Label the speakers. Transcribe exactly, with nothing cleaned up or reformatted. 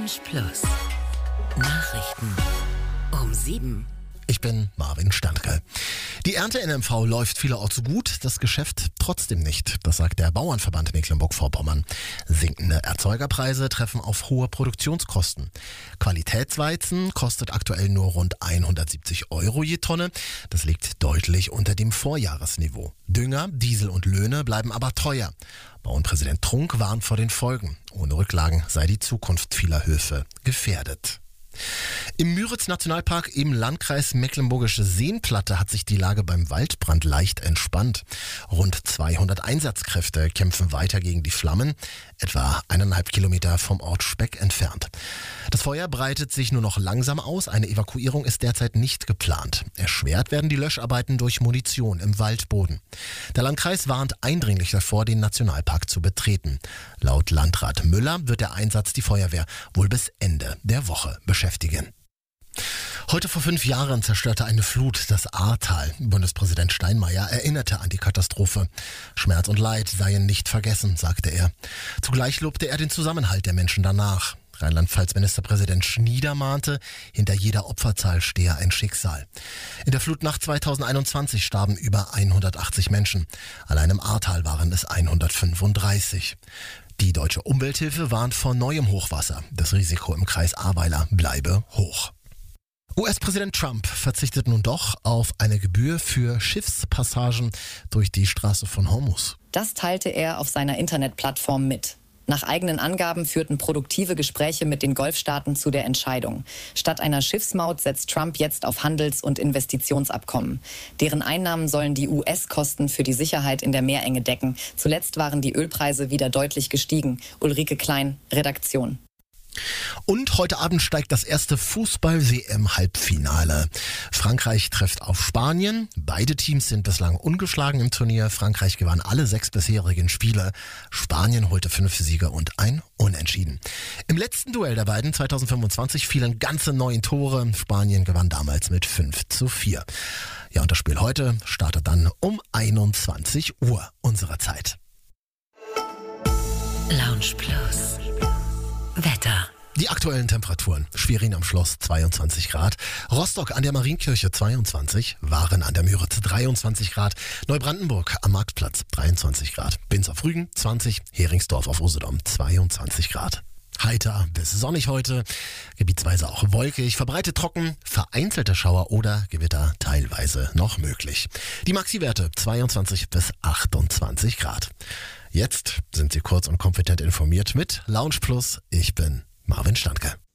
Speaker 1: Lounge Plus. Nachrichten um sieben.
Speaker 2: Ich bin Marvin Standke. Die Ernte in M V läuft vielerorts gut, das Geschäft trotzdem nicht. Das sagt der Bauernverband Mecklenburg-Vorpommern. Sinkende Erzeugerpreise treffen auf hohe Produktionskosten. Qualitätsweizen kostet aktuell nur rund hundertsiebzig Euro je Tonne. Das liegt deutlich unter dem Vorjahresniveau. Dünger, Diesel und Löhne bleiben aber teuer. Bauernpräsident Trunk warnt vor den Folgen. Ohne Rücklagen sei die Zukunft vieler Höfe gefährdet. Im Müritz-Nationalpark im Landkreis Mecklenburgische Seenplatte hat sich die Lage beim Waldbrand leicht entspannt. Rund zweihundert Einsatzkräfte kämpfen weiter gegen die Flammen, etwa eineinhalb Kilometer vom Ort Speck entfernt. Das Feuer breitet sich nur noch langsam aus, eine Evakuierung ist derzeit nicht geplant. Erschwert werden die Löscharbeiten durch Munition im Waldboden. Der Landkreis warnt eindringlich davor, den Nationalpark zu betreten. Laut Landrat Müller wird der Einsatz die Feuerwehr wohl bis Ende der Woche beschäftigen. Heute vor fünf Jahren zerstörte eine Flut das Ahrtal. Bundespräsident Steinmeier erinnerte an die Katastrophe. Schmerz und Leid seien nicht vergessen, sagte er. Zugleich lobte er den Zusammenhalt der Menschen danach. Rheinland-Pfalz-Ministerpräsident Schnieder mahnte, hinter jeder Opferzahl stehe ein Schicksal. In der Flutnacht zweitausendeinundzwanzig starben über hundertachtzig Menschen. Allein im Ahrtal waren es hundertfünfunddreißig. Die Deutsche Umwelthilfe warnt vor neuem Hochwasser. Das Risiko im Kreis Ahrweiler bleibe hoch. U S-Präsident Trump verzichtet nun doch auf eine Gebühr für Schiffspassagen durch die Straße von Hormuz.
Speaker 3: Das teilte er auf seiner Internetplattform mit. Nach eigenen Angaben führten produktive Gespräche mit den Golfstaaten zu der Entscheidung. Statt einer Schiffsmaut setzt Trump jetzt auf Handels- und Investitionsabkommen. Deren Einnahmen sollen die U S-Kosten für die Sicherheit in der Meerenge decken. Zuletzt waren die Ölpreise wieder deutlich gestiegen. Ulrike Klein, Redaktion.
Speaker 2: Und heute Abend steigt das erste Fußball-W M-Halbfinale. Frankreich trifft auf Spanien. Beide Teams sind bislang ungeschlagen im Turnier. Frankreich gewann alle sechs bisherigen Spiele. Spanien holte fünf Siege und ein Unentschieden. Im letzten Duell der beiden zweitausendfünfundzwanzig fielen ganze neun Tore. Spanien gewann damals mit fünf zu vier. Ja, und das Spiel heute startet dann um einundzwanzig Uhr unserer Zeit.
Speaker 1: Lounge Plus. Wetter.
Speaker 2: Die aktuellen Temperaturen. Schwerin am Schloss zweiundzwanzig Grad, Rostock an der Marienkirche zweiundzwanzig, Waren an der Müritz dreiundzwanzig Grad, Neubrandenburg am Marktplatz dreiundzwanzig Grad, Binz auf Rügen zwanzig, Heringsdorf auf Usedom zweiundzwanzig Grad. Heiter bis sonnig heute, gebietsweise auch wolkig, verbreitet trocken, vereinzelte Schauer oder Gewitter teilweise noch möglich. Die Maxi-Werte zweiundzwanzig bis achtundzwanzig Grad. Jetzt sind Sie kurz und kompetent informiert mit Lounge Plus. Ich bin Marvin Standke.